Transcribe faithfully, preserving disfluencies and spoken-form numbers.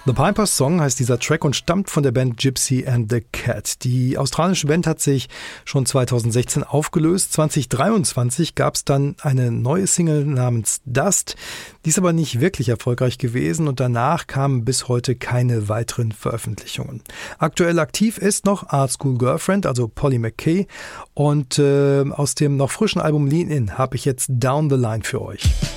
The Piper's Song heißt dieser Track und stammt von der Band Gypsy and the Cat. Die australische Band hat sich schon zweitausendsechzehn aufgelöst. zwanzig dreiundzwanzig gab es dann eine neue Single namens Dust. Die ist aber nicht wirklich erfolgreich gewesen und danach kamen bis heute keine weiteren Veröffentlichungen. Aktuell aktiv ist noch Art School Girlfriend, also Polly McKay. Und äh, aus dem noch frischen Album Lean In habe ich jetzt Down the Line für euch.